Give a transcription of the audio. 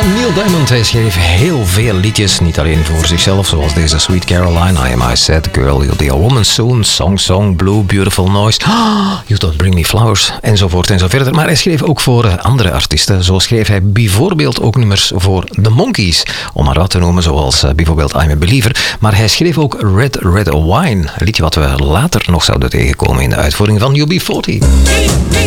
Neil Diamond, hij schreef heel veel liedjes, niet alleen voor zichzelf, zoals deze Sweet Caroline, I Am I Sad Girl, You'll Be a Woman Soon, Song, Blue, Beautiful Noise, You Don't Bring Me Flowers, enzovoort en zo verder. Maar hij schreef ook voor andere artiesten. Zo schreef hij bijvoorbeeld ook nummers voor The Monkees, om maar wat te noemen, zoals bijvoorbeeld I'm a Believer. Maar hij schreef ook Red Red Wine, een liedje wat we later nog zouden tegenkomen in de uitvoering van UB40.